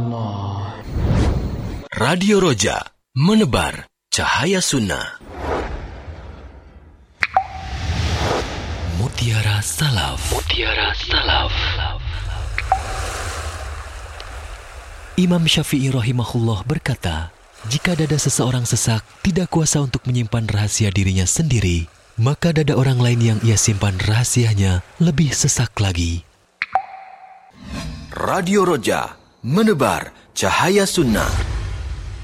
Allah. Radio Roja, menebar cahaya sunnah. Mutiara Salaf. Mutiara Salaf. Imam Syafi'i rahimahullah berkata, jika dada seseorang sesak tidak kuasa untuk menyimpan rahasia dirinya sendiri, maka dada orang lain yang ia simpan rahasianya lebih sesak lagi. Radio Roja, menebar cahaya sunnah.